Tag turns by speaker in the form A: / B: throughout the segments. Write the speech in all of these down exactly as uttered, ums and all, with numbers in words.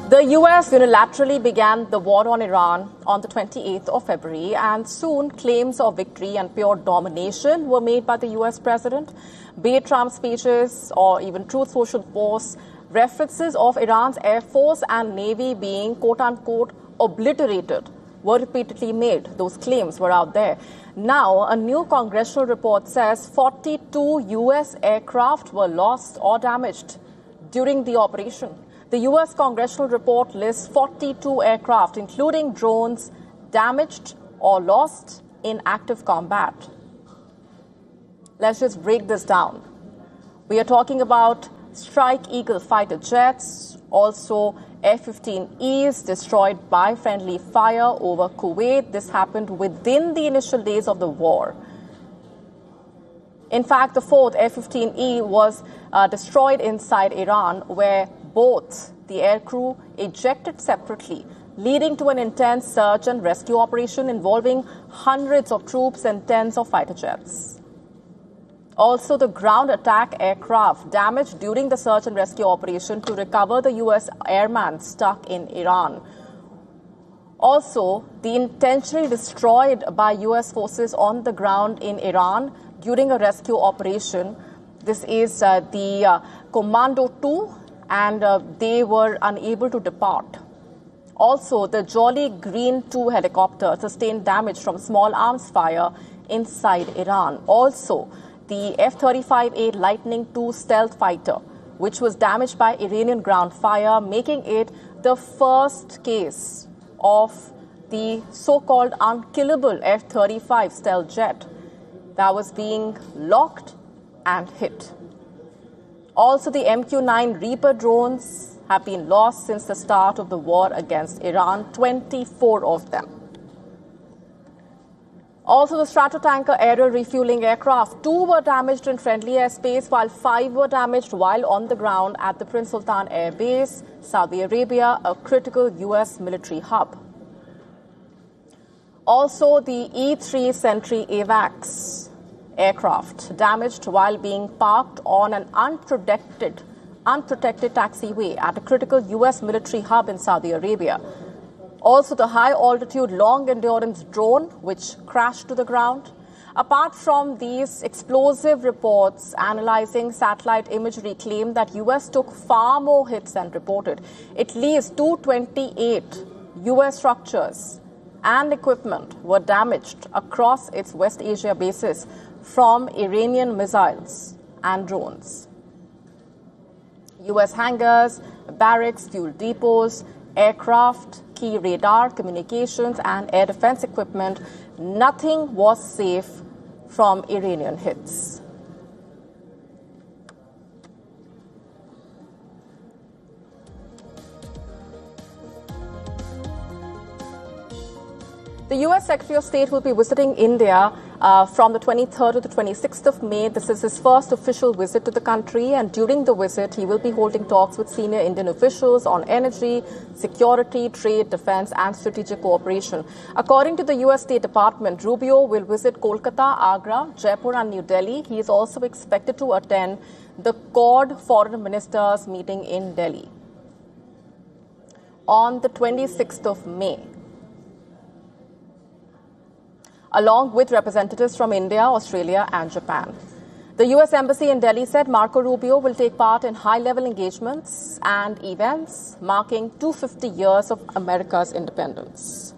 A: The U S unilaterally began the war on Iran on the twenty-eighth of February, and soon claims of victory and pure domination were made by the U S president. Be it Trump's speeches or even Truth Social Post, references of Iran's Air Force and Navy being quote-unquote obliterated were repeatedly made. Those claims were out there. Now, a new congressional report says forty-two U S aircraft were lost or damaged during the operation. The U S congressional report lists forty-two aircraft, including drones, damaged or lost in active combat. Let's just break this down. We are talking about Strike Eagle fighter jets, also F fifteen Es destroyed by friendly fire over Kuwait. This happened within the initial days of the war. In fact, the fourth F fifteen E was uh, destroyed inside Iran, where both the aircrew ejected separately, leading to an intense search and rescue operation involving hundreds of troops and tens of fighter jets. Also, the ground attack aircraft damaged during the search and rescue operation to recover the U S airman stuck in Iran. Also, the intentionally destroyed by U S forces on the ground in Iran during a rescue operation. This is uh, the uh, Commando two, and uh, they were unable to depart. Also, the Jolly Green two helicopter sustained damage from small arms fire inside Iran. Also, the F thirty-five A Lightning two stealth fighter, which was damaged by Iranian ground fire, making it the first case of the so-called unkillable F thirty-five stealth jet that was being locked and hit. Also, the M Q nine Reaper drones have been lost since the start of the war against Iran, twenty-four of them. Also, the Stratotanker aerial refueling aircraft, two were damaged in friendly airspace, while five were damaged while on the ground at the Prince Sultan Air Base, Saudi Arabia, a critical U S military hub. Also, the E three Sentry AWACS aircraft damaged while being parked on an unprotected, unprotected taxiway at a critical U S military hub in Saudi Arabia. Also, the high-altitude long-endurance drone, which crashed to the ground. Apart from these, explosive reports analyzing satellite imagery claim that U S took far more hits than reported. At least two hundred twenty-eight U S structures and equipment were damaged across its West Asia bases from Iranian missiles and drones. U S hangars, barracks, fuel depots, aircraft, key radar, communications, and air defense equipment, nothing was safe from Iranian hits. The U S Secretary of State will be visiting India uh, from the twenty-third to the twenty-sixth of May. This is his first official visit to the country, and during the visit, he will be holding talks with senior Indian officials on energy, security, trade, defense, and strategic cooperation. According to the U S State Department, Rubio will visit Kolkata, Agra, Jaipur, and New Delhi. He is also expected to attend the Quad Foreign Ministers meeting in Delhi on the twenty-sixth of May. Along with representatives from India, Australia, and Japan. The U S Embassy in Delhi said Marco Rubio will take part in high-level engagements and events marking two hundred fifty years of America's independence.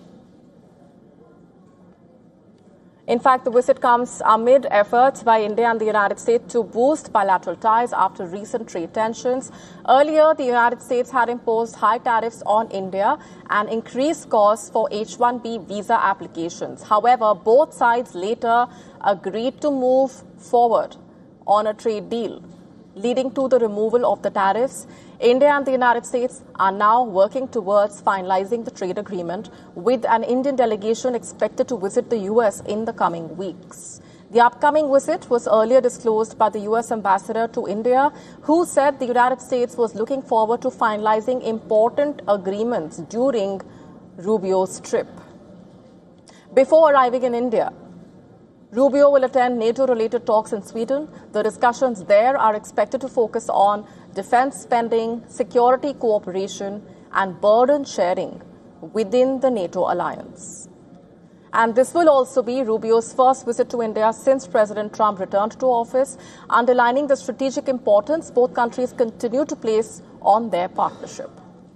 A: In fact, the visit comes amid efforts by India and the United States to boost bilateral ties after recent trade tensions. Earlier, the United States had imposed high tariffs on India and increased costs for H one B visa applications. However, both sides later agreed to move forward on a trade deal, leading to the removal of the tariffs. India and the United States are now working towards finalizing the trade agreement, with an Indian delegation expected to visit the U S in the coming weeks. The upcoming visit was earlier disclosed by the U S ambassador to India, who said the United States was looking forward to finalizing important agreements during Rubio's trip. Before arriving in India, Rubio will attend NATO-related talks in Sweden. The discussions there are expected to focus on defense spending, security cooperation, and burden sharing within the NATO alliance. And this will also be Rubio's first visit to India since President Trump returned to office, underlining the strategic importance both countries continue to place on their partnership.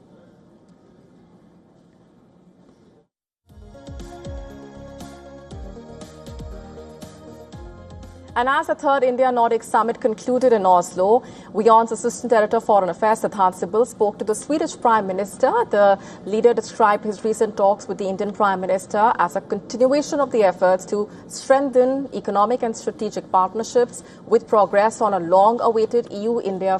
A: And as the third India-Nordic summit concluded in Oslo, WION's Assistant Editor Foreign Affairs, Siddhant Sibal, spoke to the Swedish Prime Minister. The leader described his recent talks with the Indian Prime Minister as a continuation of the efforts to strengthen economic and strategic partnerships with progress on a long-awaited E U-India